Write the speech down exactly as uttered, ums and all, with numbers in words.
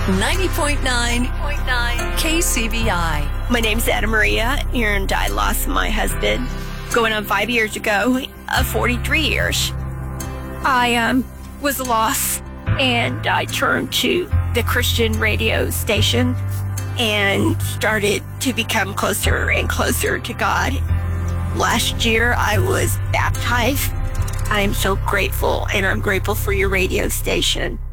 ninety point nine K C V I. My name's Anna Maria, and I lost my husband going on five years ago, uh, forty-three years. I um, was lost, and I turned to the Christian radio station and started to become closer and closer to God. Last year, I was baptized. I'm so grateful, and I'm grateful for your radio station.